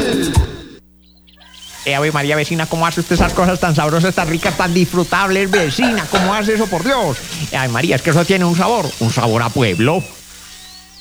Ave María, vecina, ¿cómo hace usted esas cosas tan sabrosas, tan ricas, tan disfrutables, vecina? ¿Cómo hace eso, por Dios? Ay, María, es que eso tiene un sabor a pueblo.